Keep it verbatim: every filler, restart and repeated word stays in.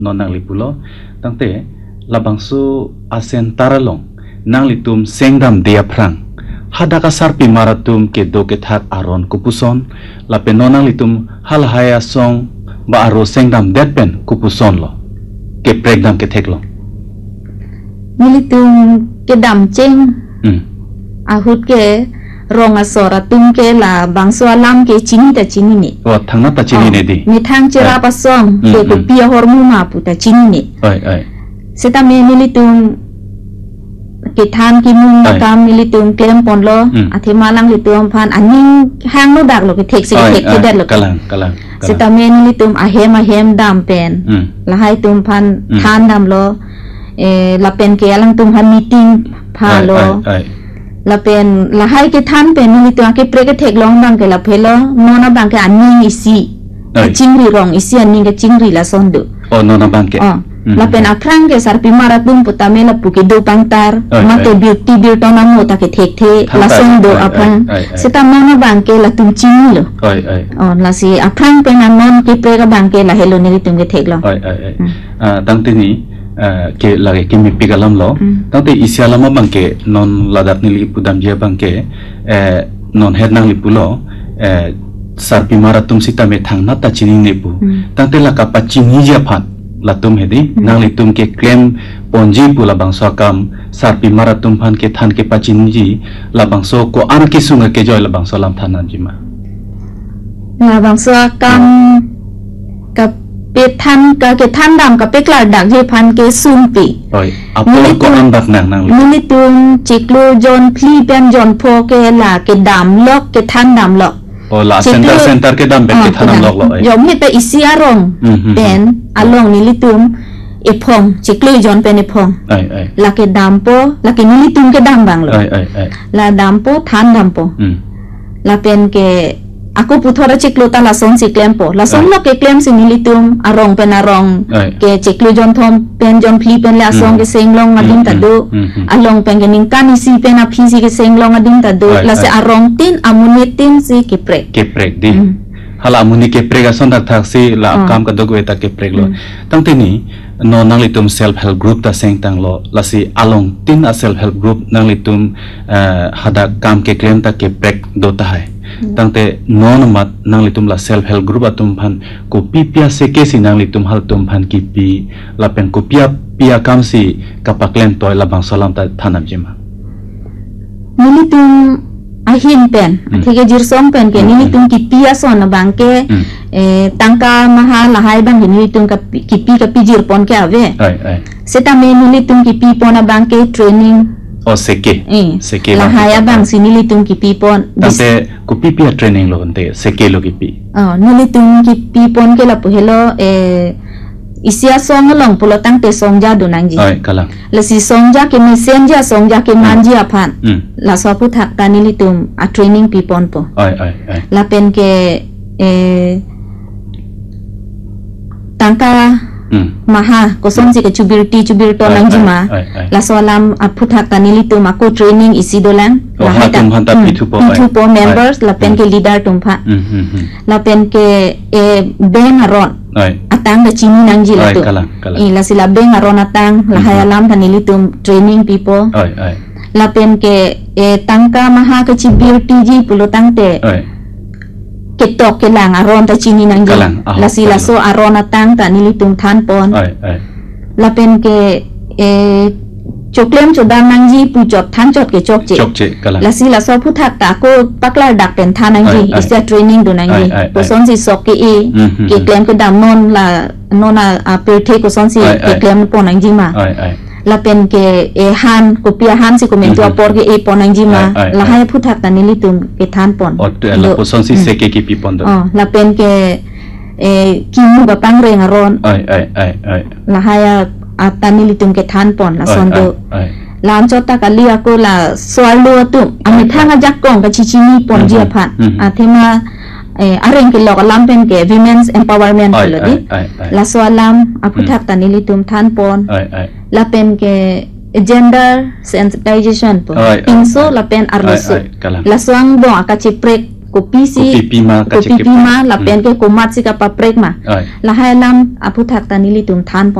นอนนางลิปุโลตั้งแต่ลาบังสูอาเซนตาระลงนางลิตุมเซงดำเดียพรังฮัดากาสาร์ปีมาราตุมเกโดเกทักอารอนกุปุซอนลาเป็นนอนนางลิตุมฮัลไฮอาซองบาอารอเซงดำเด็ดเป็นกุปุซอนโลเก็บเปรกดำเกเทกโลมิลิตุมเกดำเจงอาหุดเกรองอสอระตุมเกลาบางส่วนลำเกจินีแต่จินีนี่ว่าทางนั้นแต่จินีเนี่ยดีมีทางเจราปัสซองเกกุปียฮอร์มูมาปุแต่จินีนี่เอ้ยเอ้ยเสตามีมิลิตุมกิทานกิมุงกามมิลิตุมเกมปอนโลอธิมาลังลิตุมพันอันนี้ห้างโนดักโลกิเทกสิเทกเกเด็ดโลกำลังกำลังเสตามีมิลิตุมอาเฮมอาเฮมดามเป็นละให้ตุมพันทานดามโลเอละเป็นเกลังตุมพันมีติ้งพาโลละเป็นละให้เกทานเป็นมิลิตุมเกเปรกเทกลองบังเกละเพลโนนาบังเกอันนี้อิซีจิงรีรองอิซีอันนี้เกจิงรีละซอนดูโอโนนาบังเก la pena prang ke sarpi maratum putame la puke do pangtar mate beauty beauty na mo ta ke thek the la song do apang seta mana bangke la tum chini lo ai ai on la si aprang pe na non ke pre ka bangke la hello ni tum ke thek lo ai ai ai ah tang te ni ke la ke mi pigalam lo tang te isialama bangke non ladak ni li pudam je bangke eh non het nang li pulo eh sarpi maratum sita me thang na ta chini ne pu tang te la ka pa chini je phat latum hedi nang litum ke claim ponji pula bangso kam sarpi maratum phan ke than ke pachinji la bangso ko an ki sunga ke joy la bangso lam thanan jima la bangso kam ka pe than ka ke than dam ka pe kla dak je phan ke sumpi oi apo ko an bak nang nang litum chiklo jon pli pen jon pho ke la ke dam lok ke than dam lok โอลาเซ็นเตอร์เซ็นเตอร์ก็ดำเป็นที่ทำลอกเลยยอมให้ไปอิสยารงเป็นอารมณ์นิลิตุมเอพงจิกลุยจอนเป็นเอพงลาเกดามโปลาเกนิลิตุมก็ดำบางเลยลาดามโปทานดามโปลาเป็นเกอากูพูดทอร์จิกลุตาลาซอนสิเคลมโปลาซอนลอกเกเคลมสินิลิตุมอารมณ์เป็นอารมณ์เกจิกลุยจอนทอมเป็นจอนพลีเป็นลาซองเกเซงลงมาดิ้งตัดดูอารมณ์เป็นเกนิงการนิซีเป็นอภิสิเกเซงลงมาดิ้งตัดดูลาเซอารมณ์ตินอามุนิตินสิเกเปรกเกเปรกดีฮัลามุนิเกเปรกก็สอนทักทักสิลาคำกันดูเวตาเกเปรกเลยตั้งแต่นี้นอนนั่งลิตุมเซลฟ์เฮลป์กรุ๊ปตาเซงตังโลลาสิอารมณ์ตินอาเซลฟ์เฮลป์กรุ๊ปนั่งลิตุมฮัดคำเกเคลมตาเกเปรกโดตาให้ตั้งแต่นอนมัดนั่งลิตุมละเซลฟ์เฮลป์กรุ๊ปตุมพันกูปีเปียเซเกสินั่งลิตุมฮัลตุมพันกีปีละเป็นกูปียปียคำสิกับปักเลนตัวละบางสลามตาทานับจิมานิลิตุมอาหินเป็นที่เกจิรสมเป็นเกนิลิตุมกีปียสอนบางเกตั้งกามหาละหายบางนิลิตุมกับกีปีกับปีจิรปนแกเอาไว้เสตาเมนิลิตุมกีปีปนบางเกเทรนนิ่งโอเซเกเซเกละหายบางสินิลิตุมกีปีปนตั้งแต่กูปีปีเทรนนิ่งโลกันเตะเซเกโลกีปีอ๋อนิลิตุมกีปีปนเกละปุเฮโลเออิเสียสองลงปุโลตั้งแต่สองยาดูนังจีละสิสองยาเกมีเซนยาสองยาเกมันจีอาพันละสอบพุทธักการนิลิตุมอะเทรนนิ่งปีปนปอละเป็นเกเอตั้งกามหาก็ส่งสิกจูบิรตีจูบิรตอนังจิมาละสวลามอพุทธกานิลิตุมาโคเทรนนิ่งอิสิโดลังละให้ตังพิทูโปเมมเบอร์สละเป็นเกลีดาร์ตุมพะละเป็นเกเอเบงอารอนอัตังละจินีนังจิละตุอีละสิละเบงอารอนอัตังละให้ลามทานิลิตุมเทรนนิ่งปีโปละเป็นเกเอตังกามหากจูบิรตีจีปุโลตังเตเกตอกเกลังอารอนตาจินีนังจีลาสิลาโซอารอนตังตานิลิตุมทานปอนลาเป็นเกเอจกเลมจุดานังจีปูจดทานจดเกจกเจลาสิลาโซพุทธักตาโกปักลาดักเป็นทานังจีอิสเตอร์เทรนนิ่งดูนังจีกุศลสิสกเกเอเกเคลมก็ดามนนลานนอาเปรเทกุศลสิเกเคลมปอนังจีมาla pen ke e han ko pia han si ko men to por ke e ponang jima la hai phuthak tan li tum ke than pon o to la poson si se ke ki pi pon do oh la pen ke e ki mu ga pang reng aron ai ai ai ai la hai a tan li tum ke than pon la son do lam chota ka li ko la swal lo tu ami thang ajak kong ka chi chi ni pon ji phat a thema e areng ke lo ka lam pen ke women's empowerment ko lodi la swalam aphuthak tan li tum than pon ai ai la pen ke gender sensitization po inso la pen arlusu la swang bo aka chi prek kopi si kopi pi ma la pen ke komat si ka paprek ma la hai lam aputhak tanili tum than